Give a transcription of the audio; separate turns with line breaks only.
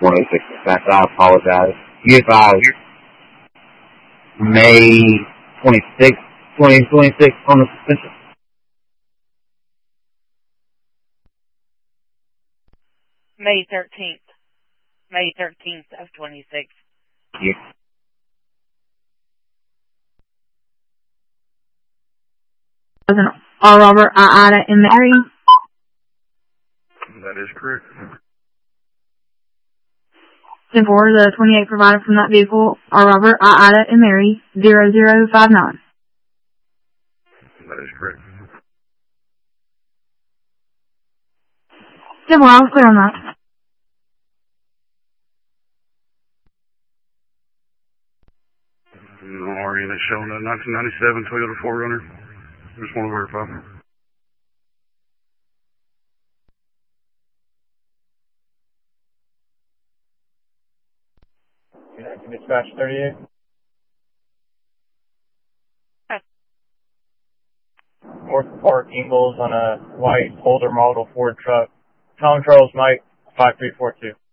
26 dispatch. I apologize. You advised May 26, 2026 on the suspension.
May 13th. May 13th of 26.
Yeah.
R. Robert, Ida, and Mary.
That is correct.
10-4, the 28 provided from that vehicle, R. Robert, Ida, and Mary, 0059.
That is correct.
10-4, I was clear on that.
RN is showing a 1997 Toyota 4Runner. Just want to verify.
Dispatch 38. North Park Ingalls on a white older model Ford truck. Tom Charles Mike 5342.